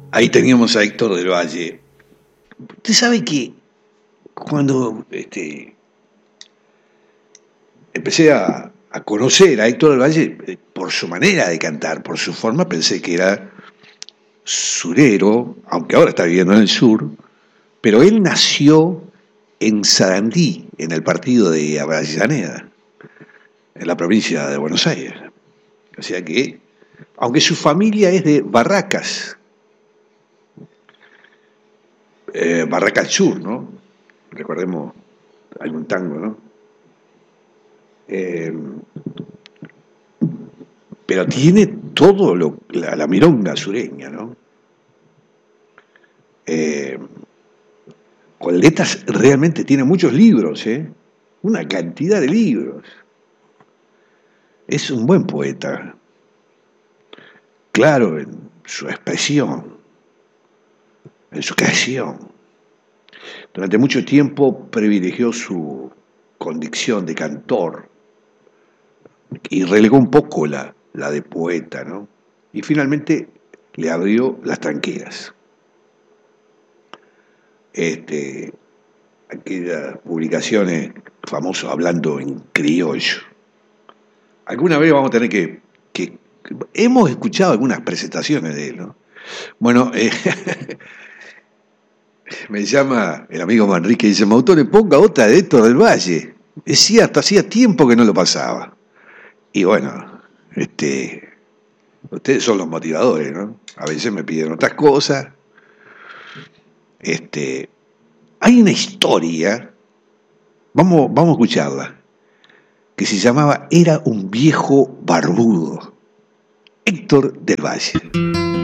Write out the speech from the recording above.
Ahí teníamos a Héctor del Valle. Usted sabe que cuando empecé a conocer a Héctor del Valle, por su manera de cantar, por su forma, pensé que era surero, aunque ahora está viviendo en el sur, pero él nació en Sarandí, en el partido de Avellaneda, en la provincia de Buenos Aires. O sea que, aunque su familia es de Barracas, Barracas Sur, ¿no? Recordemos algún tango, ¿no? Eh, pero tiene todo la milonga sureña, ¿no? Eh, Colletas realmente tiene muchos libros, ¿eh? Una cantidad de libros. Es un buen poeta, claro en su expresión, en su creación. Durante mucho tiempo privilegió su condición de cantor y relegó un poco la de poeta, ¿no? Y finalmente le abrió las tranqueras. Este, Aquellas publicaciones famosas hablando en criollo. Alguna vez vamos a tener que hemos escuchado algunas presentaciones de él, ¿no? Bueno, me llama el amigo Manrique y dice, Mautone, ponga otra de Héctor del Valle. Es cierto, hacía tiempo que no lo pasaba. Y bueno, ustedes son los motivadores, ¿no? A veces me piden otras cosas. Hay una historia, vamos a escucharla, que se llamaba Era un viejo barbudo, Héctor del Valle.